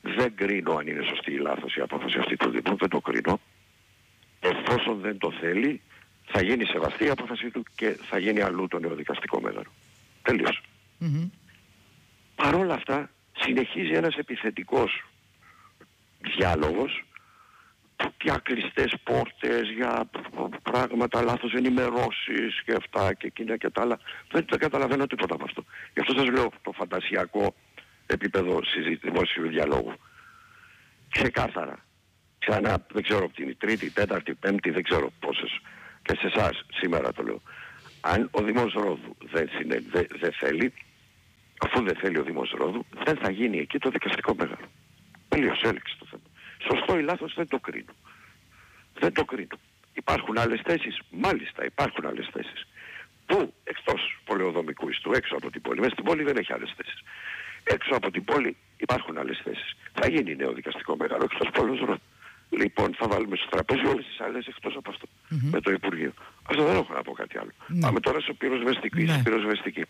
Δεν κρίνω αν είναι σωστή ή λάθος η απόφαση αυτή του Δήμου, δεν το κρίνω. Εφόσον δεν το θέλει, θα γίνει σεβαστή η απόφαση του και θα γίνει αλλού το νεοδικαστικό μέγαρο. Τελείωσε. Παρ' όλα αυτά συνεχίζει ένας επιθετικός διάλογος για κλειστές πόρτες, για πράγματα, λάθος ενημερώσεις και αυτά και εκείνα και τα άλλα. Δεν καταλαβαίνω τίποτα από αυτό. Γι' αυτό σας λέω το φαντασιακό επίπεδο δημόσιου διαλόγου. Ξεκάθαρα. Ξανά, δεν ξέρω από την Τρίτη, Τέταρτη, Πέμπτη, δεν ξέρω πόσες. Και σε εσάς σήμερα το λέω. Αν ο Δήμος Ρόδου δεν θέλει, αφού δεν θέλει ο Δήμος Ρόδου, δεν θα γίνει εκεί το δικαστικό μέγαρο. Τελείως, έληξε το θέμα. Σωστό ή λάθος δεν το κρίνω. Δεν το κρίνω. Υπάρχουν άλλες θέσεις. Μάλιστα υπάρχουν άλλες θέσεις. Πού εκτός πολεοδομικού ιστού, έξω από την πόλη. Μέσα στην πόλη δεν έχει άλλες θέσεις. Έξω από την πόλη υπάρχουν άλλες θέσεις. Θα γίνει νέο δικαστικό μέγαρο εκτός πόλης Ρόδου. Λοιπόν, θα βάλουμε στο τραπέζι όλες τις άλλες εκτός από αυτό. Με το Υπουργείο. Αυτό δεν έχω να πω κάτι άλλο. Πάμε τώρα στο πυροσβεστική.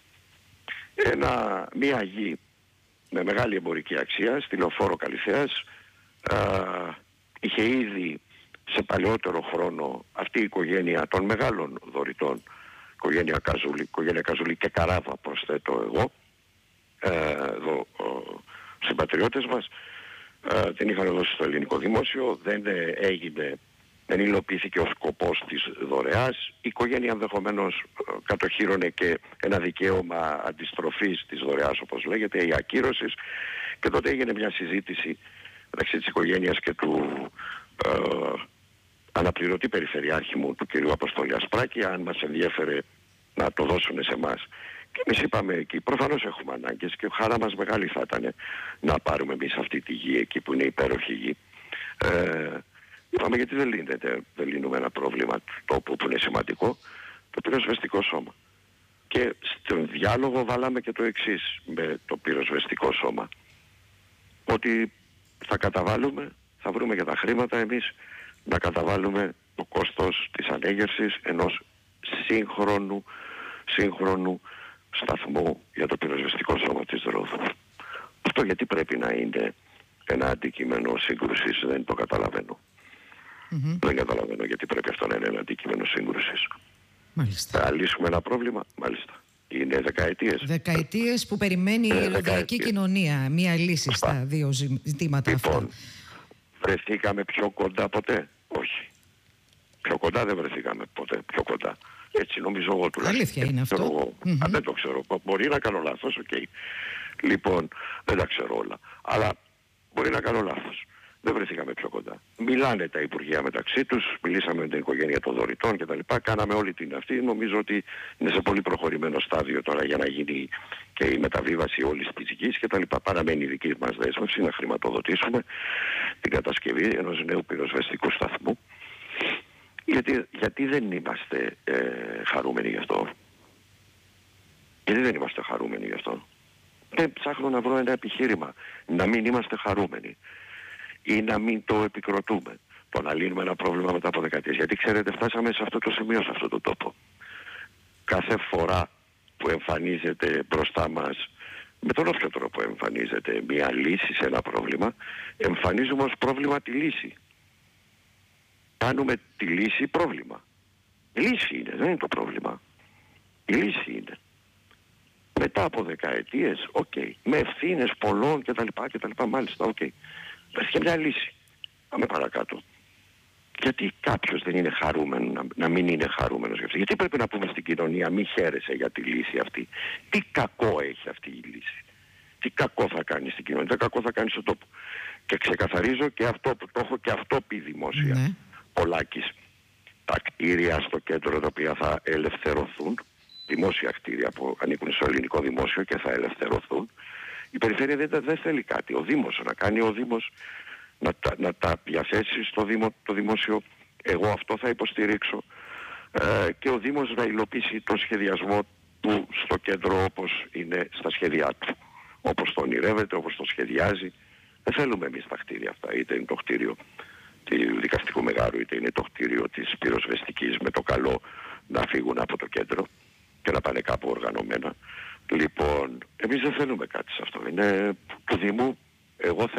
Μία γη με μεγάλη εμπορική αξία στη Λεωφόρο Καλυθέας, είχε ήδη σε παλαιότερο χρόνο αυτή η οικογένεια των μεγάλων δωρητών, οικογένεια Καζούλη και Καράβα προσθέτω εγώ, εδώ συμπατριώτες μας, την είχαν δώσει στο ελληνικό δημόσιο, δεν υλοποιήθηκε ο σκοπός της δωρεάς. Η οικογένεια ενδεχομένως κατοχύρωνε και ένα δικαίωμα αντιστροφής της δωρεάς, όπως λέγεται, ή ακύρωσης, και τότε έγινε μια συζήτηση μεταξύ της οικογένειας και του αναπληρωτή περιφερειάρχη μου, του κ. Αποστόλη Ασπράκη, αν μας ενδιέφερε να το δώσουν σε εμάς. Και εμείς είπαμε εκεί, προφανώς έχουμε ανάγκες και χαρά μας μεγάλη θα ήταν να πάρουμε εμείς αυτή τη γη εκεί που είναι υπέροχη γη. Είπαμε γιατί δεν λύνουμε ένα πρόβλημα του τόπου που είναι σημαντικό, το πυροσβεστικό σώμα. Και στον διάλογο βάλαμε και το εξής με το πυροσβεστικό σώμα. Ότι θα καταβάλουμε, θα βρούμε για τα χρήματα εμείς να καταβάλουμε το κόστος της ανέγερσης ενός σύγχρονου σταθμού για το πυροσβεστικό σώμα της Ρόδου. Αυτό γιατί πρέπει να είναι ένα αντικείμενο σύγκρουσης, δεν το καταλαβαίνω. Δεν καταλαβαίνω γιατί πρέπει αυτό να είναι ένα αντικείμενο σύγκρουσης. Μάλιστα. Θα λύσουμε ένα πρόβλημα, μάλιστα. Είναι δεκαετίες. Δεκαετίες που περιμένει η ροδιακή κοινωνία μία λύση στα δύο ζητήματα αυτά. Λοιπόν, βρεθήκαμε πιο κοντά ποτέ? Όχι. Πιο κοντά δεν βρεθήκαμε ποτέ. Πιο κοντά. Έτσι νομίζω εγώ τουλάχιστον. Αλήθεια είναι αυτό. Δεν το ξέρω. Μπορεί να κάνω λάθος, Λοιπόν, δεν τα ξέρω όλα. Αλλά μπορεί να κάνω λάθος. Δεν βρεθήκαμε πιο κοντά. Μιλάνε τα Υπουργεία μεταξύ τους, μιλήσαμε με την οικογένεια των δωρητών κτλ. Κάναμε όλη την αυτή. Νομίζω ότι είναι σε πολύ προχωρημένο στάδιο τώρα για να γίνει και η μεταβίβαση όλης της γης κτλ. Παραμένει η δική μας δέσμευση να χρηματοδοτήσουμε την κατασκευή ενός νέου πυροσβεστικού σταθμού. Γιατί δεν είμαστε χαρούμενοι γι' αυτό? Γιατί δεν είμαστε χαρούμενοι γι' αυτό? Δεν ψάχνω να βρω ένα επιχείρημα να μην είμαστε χαρούμενοι ή να μην το επικροτούμε, το να λύνουμε ένα πρόβλημα μετά από δεκαετίες. Γιατί ξέρετε, φτάσαμε σε αυτό το σημείο, σε αυτό το τόπο. Κάθε φορά που εμφανίζεται μπροστά μας, με τον όποιο τρόπο εμφανίζεται μια λύση σε ένα πρόβλημα, εμφανίζουμε ως πρόβλημα τη λύση. Κάνουμε τη λύση πρόβλημα. Η λύση είναι, δεν είναι το πρόβλημα. Η λύση είναι. Μετά από δεκαετίες, με ευθύνες πολλών κτλ. Μάλιστα, βρέθηκε μια λύση. Πάμε παρακάτω. Γιατί κάποιος δεν είναι χαρούμενο, να μην είναι χαρούμενος γι' αυτό? Γιατί πρέπει να πούμε στην κοινωνία μη χαίρεσαι για τη λύση αυτή? Τι κακό έχει αυτή η λύση? Τι κακό θα κάνει στην κοινωνία? Τι κακό θα κάνει στον τόπο? Και ξεκαθαρίζω και αυτό που το έχω και αυτό πει δημόσια. Ο Λάκης. Τα κτίρια στο κέντρο τα οποία θα ελευθερωθούν, δημόσια κτίρια που ανήκουν στο ελληνικό δημόσιο και θα ελευθερωθούν, η περιφέρεια δεν θέλει κάτι. Ο Δήμος να κάνει, ο Δήμος να τα διαθέσει στο Δήμο το δημόσιο. Εγώ αυτό θα υποστηρίξω. Και ο Δήμος να υλοποιήσει το σχεδιασμό του στο κέντρο όπως είναι στα σχέδιά του. Όπως το ονειρεύεται, όπως το σχεδιάζει. Δεν θέλουμε εμείς τα κτίρια αυτά. Είτε είναι το κτίριο του δικαστικού μεγάρου, είτε είναι το κτίριο της πυροσβεστικής, με το καλό να φύγουν από το κέντρο και να πάνε κάπου οργανωμένα. Λοιπόν, εμείς δεν θέλουμε κάτι σε αυτό. Είναι του Δήμου. Εγώ